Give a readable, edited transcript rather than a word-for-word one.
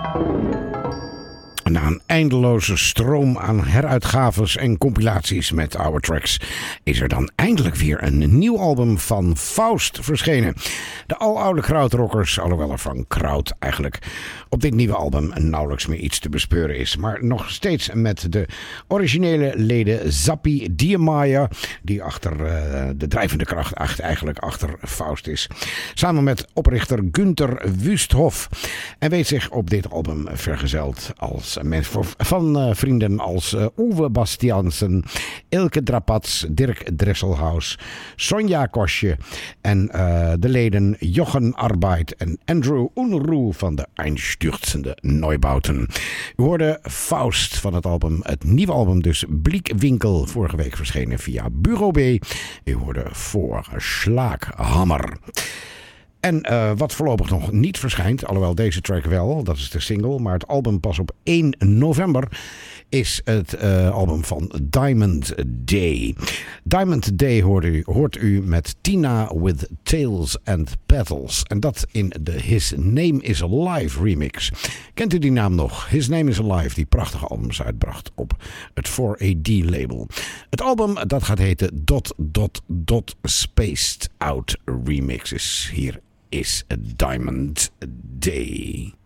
Na een eindeloze stroom aan heruitgaves en compilaties met oude tracks is er dan eindelijk weer een nieuw album van Faust verschenen. De aloude krautrockers, alhoewel er van kraut eigenlijk op dit nieuwe album nauwelijks meer iets te bespeuren is. Maar nog steeds met de originele leden Zappi Diemeyer, die achter de drijvende kracht eigenlijk achter Faust is. Samen met oprichter Günther Wüsthof. En weet zich op dit album vergezeld van vrienden als Uwe Bastiansen, Ilke Drapats, Dirk Dresselhaus, Sonja Kosje en de leden Jochen Arbeid en Andrew Unruh van de Einstürzende Neubauten. U hoorde Faust van het nieuwe album dus Bliekwinkel, vorige week verschenen via Bureau B. U hoorde voor Schlaaghammer. En wat voorlopig nog niet verschijnt, alhoewel deze track wel, dat is de single, maar het album pas op 1 november, is het album van Diamond Day. Diamond Day hoort u met Tina with Tails and Petals. En dat in de His Name is Alive remix. Kent u die naam nog? His Name is Alive, die prachtige albums uitbracht op het 4AD label. Het album dat gaat heten ... Spaced Out Remix is hier. Is a Diamond Day.